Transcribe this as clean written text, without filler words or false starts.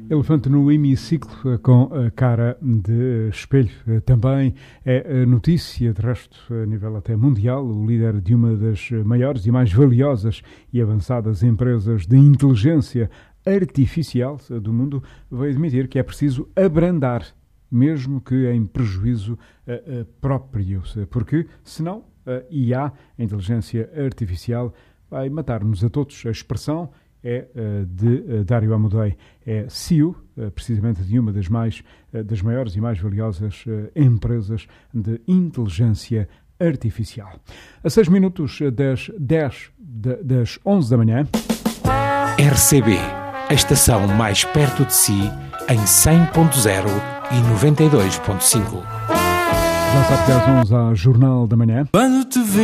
Elefante no hemiciclo com a cara de espelho. Também é notícia, de resto, a nível até mundial, o líder de uma das maiores e mais valiosas e avançadas empresas de inteligência artificial do mundo veio admitir que é preciso abrandar, mesmo que em prejuízo próprio, porque senão a IA, a inteligência artificial, vai matar-nos a todos. A expressão é de Dario Amodei, é CEO, precisamente de uma das maiores e mais valiosas empresas de inteligência artificial. A 6 minutos das 11 da manhã. RCB, a estação mais perto de si, em 100.0 e 92.5. Já sabe que às 11 há Jornal da Manhã. Quando te